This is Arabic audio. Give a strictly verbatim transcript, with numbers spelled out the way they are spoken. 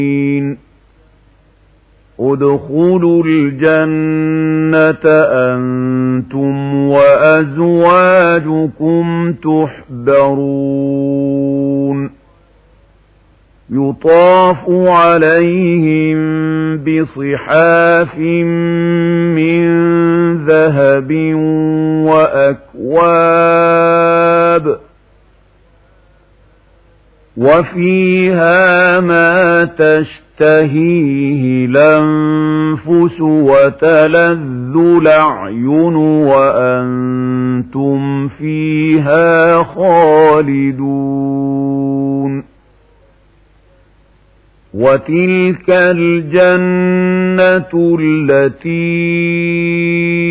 ادخلوا الجنة أنتم وأزواجكم تحبرون يطاف عليهم بصحاف من ذهب وأكواب وفيها ما تشتهيه الأنفس وتلذ الأعين وأنتم فيها خالدون وتلك الجنة التي